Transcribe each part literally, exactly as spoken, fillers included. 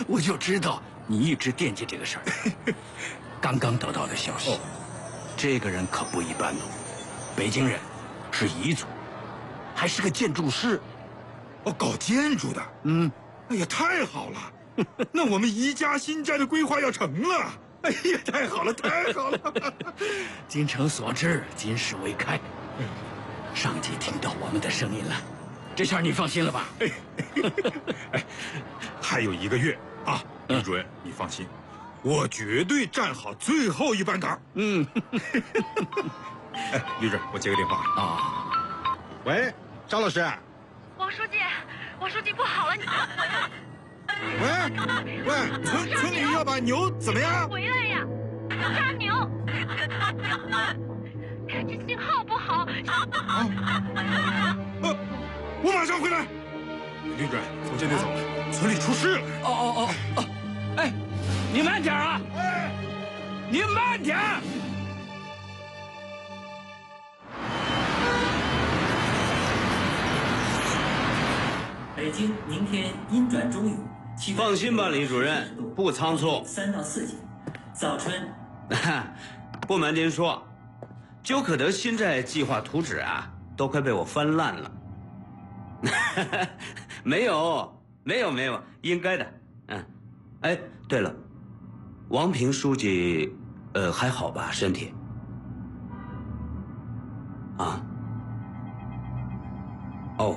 我就知道你一直惦记这个事儿。刚刚得到的消息，哦、这个人可不一般哦，北京人，是彝族，还是个建筑师。 哦，搞建筑的。 嗯， 哎呀，太好了！那我们宜家新寨的规划要成了。哎呀，太好了，太好了！ 精诚所至，金石为开。嗯，上级听到我们的声音了，这下你放心了吧？ 哎，还有一个月啊，李主任，你放心，我绝对站好最后一班岗。 嗯。 哎，李主任，我接个电话啊。 喂，张老师。 王书记，王书记不好了，你喂喂，村村里要把牛怎么样？ 回来呀，杀牛！这信号不好。 啊，呃，我马上回来。李主任，从舰队走了，村里出事了。 哦哦哦哦，哎，你慢点啊！哎，你慢点。 北京明天阴转中雨。 放心吧，李主任，不仓促。 三到四级，早春。 不瞒您说，鸠可德新寨计划图纸啊，都快被我翻烂了。没有，没有，没有，应该的。嗯，哎，对了，王平书记，呃，还好吧？身体？啊？哦。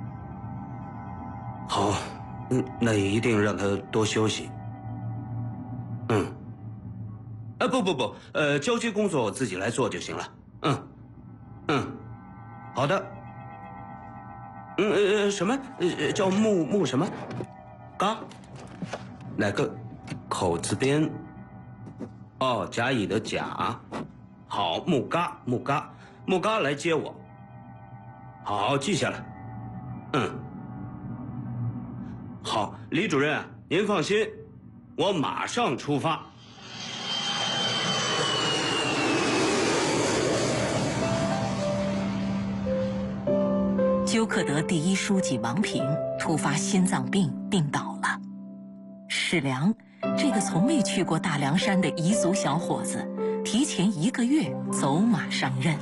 好，嗯，那一定让他多休息。嗯，啊不不不，呃，交接工作我自己来做就行了。嗯，嗯，好的。嗯呃什么？呃叫木木什么？嘎？哪个口字边？哦，甲乙的甲。好，木嘎木嘎木嘎来接我。好，记下来。嗯。好，李主任，您放心，我马上出发。 鸠可德第一书记王平突发心脏病病倒了。史良，这个从未去过大凉山的彝族小伙子，提前一个月走马上任。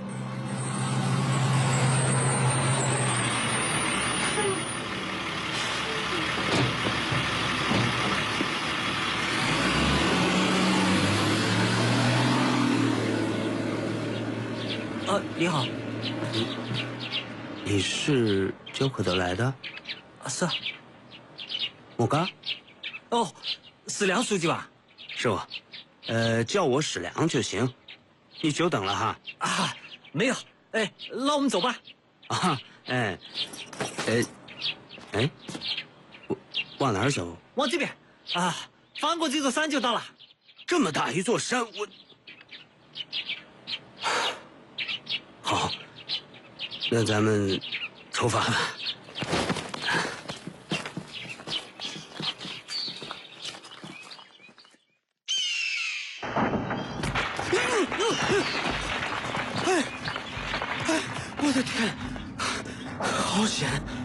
呃，你好， 你你是鸠可德来的？ 啊，是啊。 木嘎？ 哦，史良书记吧？ 是我，呃，叫我史良就行。你久等了哈。 啊，没有。哎，那我们走吧。 啊，哎，哎，哎，我往哪儿走？ 往这边。啊，翻过这座山就到了。 这么大一座山，我。好，那咱们出发吧。 哎，哎，我的天，好险！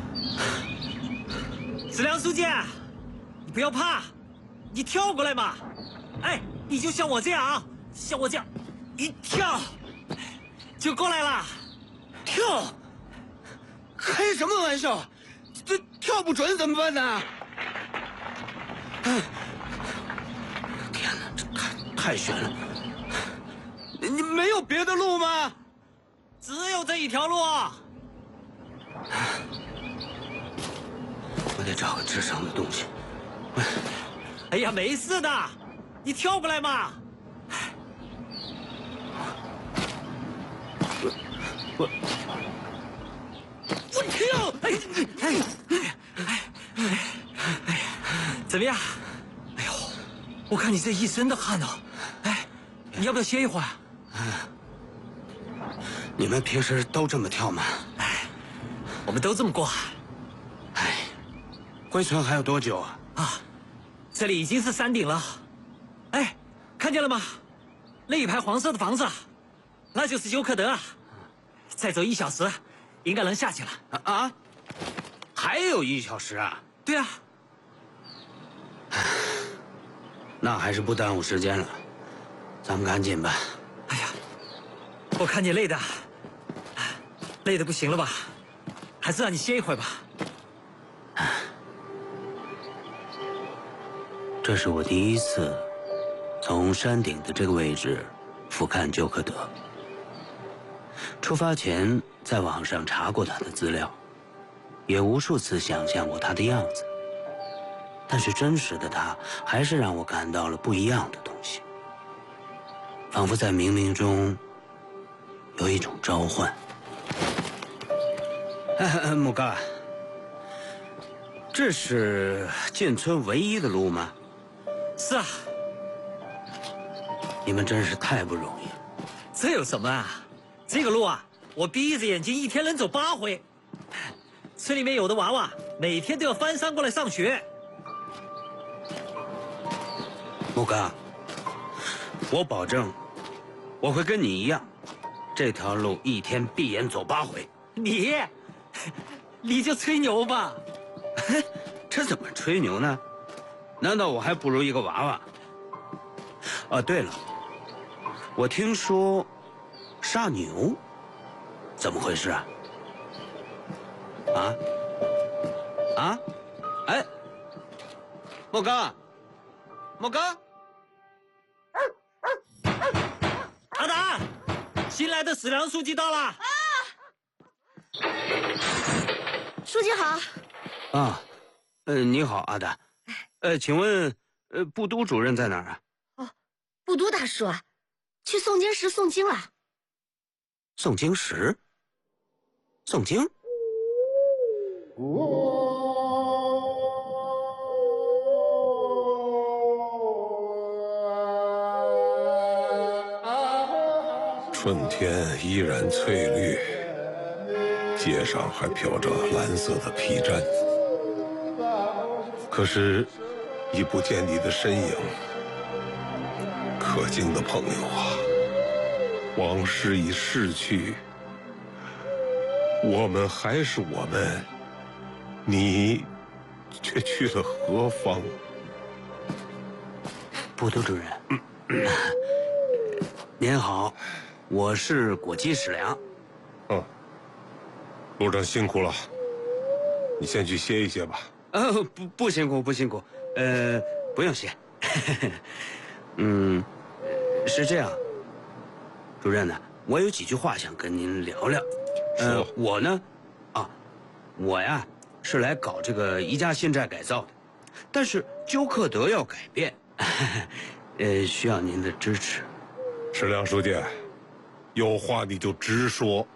史良书记，你不要怕，你跳过来嘛。哎，你就像我这样啊，像我这样，一跳。就过来了， 跳？开什么玩笑？这跳不准怎么办呢？天哪，这太太悬了！你没有别的路吗？ 只有这一条路。 我得找个支撑的东西。 哎呀，没事的，你跳过来嘛。 我我跳！哎哎哎哎哎哎，怎么样？哎呦，我看你这一身的汗呢。哎，你要不要歇一会儿？ 你们平时都这么跳吗？ 哎，我们都这么过。 哎，归村还有多久啊？ 啊，这里已经是山顶了。哎，看见了吗？那一排黄色的房子，那就是鸠可德啊。再走一小时，应该能下去了。 啊啊！还有一小时啊？ 对啊。 那还是不耽误时间了，咱们赶紧吧。 哎呀，我看你累的，累的不行了吧？还是让你歇一会儿吧。 这是我第一次从山顶的这个位置俯瞰鸠克德。出发前在网上查过他的资料，也无数次想象过他的样子，但是真实的他还是让我感到了不一样的东西，仿佛在冥冥中有一种召唤。木嘎，这是进村唯一的路吗？ 是啊。 你们真是太不容易了。 这有什么啊？这个路啊，我闭着眼睛一天能走八回。村里面有的娃娃每天都要翻山过来上学。 木嘎，我保证，我会跟你一样，这条路一天闭眼走八回。 你，你就吹牛吧。 这怎么吹牛呢？难道我还不如一个娃娃？啊，对了，我听说杀牛，怎么回事啊？啊？啊？哎，木嘎，木嘎， 阿达，新来的史良书记到了。啊！ 书记好。 啊，呃，你好，阿达。呃，请问，呃，部督主任在哪儿啊？ 哦，部督大叔啊，去诵经石诵经了。 诵经石？诵经？ 春天依然翠绿，街上还飘着蓝色的披毡，可是已不见你的身影。可敬的朋友啊，往事已逝去，我们还是我们，你却去了何方？ 部督主任，嗯、您好，我是果姬史良。 嗯，路上辛苦了，你先去歇一歇吧。 呃，不不辛苦，不辛苦，呃，不用谢。嗯，是这样，主任呢，我有几句话想跟您聊聊。呃，我呢，啊，我呀是来搞这个宜家新寨改造的，但是鸠克德要改变，呃，需要您的支持。 史良书记，有话你就直说。